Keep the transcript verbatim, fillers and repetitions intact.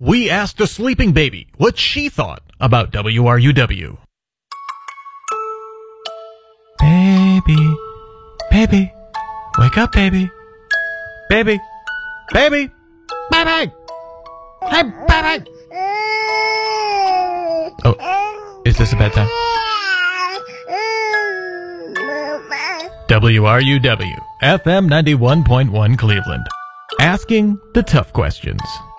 We asked a sleeping baby what she thought about W R U W. Baby, baby, wake up, baby, baby, baby, baby, hey, baby. Oh, is this a bedtime? W R U W, F M ninety-one point one Cleveland. Asking the tough questions.